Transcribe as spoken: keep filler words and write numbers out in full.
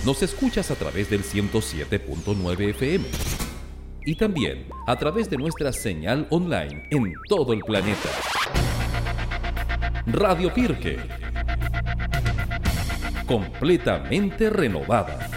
Nos escuchas a través del ciento siete punto nueve F M y también a través de nuestra señal online en todo el planeta. Radio Pirque, completamente renovada.